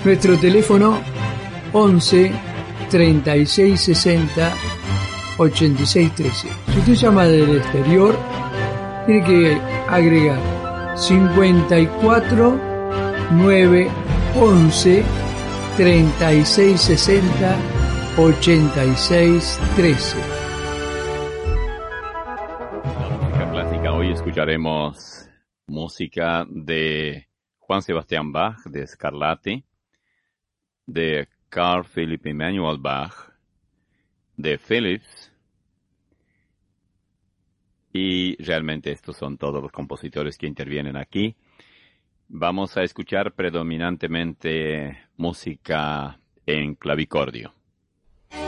Nuestro teléfono 11 36 60 86 13. Si usted llama del exterior, tiene que agregar 54 9 11 36 60 86 13. La música clásica. Hoy escucharemos música de Juan Sebastián Bach, de Scarlatti, de Carl Philipp Emanuel Bach, de Philips, y realmente estos son todos los compositores que intervienen aquí. Vamos a escuchar predominantemente música en clavicordio.